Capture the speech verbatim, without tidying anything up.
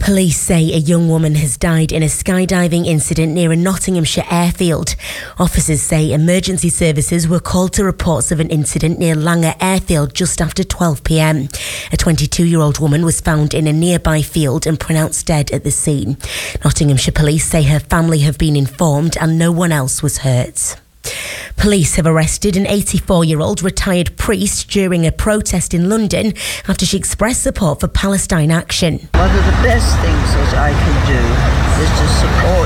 Police say a young woman has died in a skydiving incident near a Nottinghamshire airfield. Officers say emergency services were called to reports of an incident near Langer Airfield just after twelve p m. A twenty-two-year-old woman was found in a nearby field and pronounced dead at the scene. Nottinghamshire police say her family have been informed and no one else was hurt. Police have arrested an eighty-four-year-old retired priest during a protest in London after she expressed support for Palestine Action. One of the best things that I can do is to support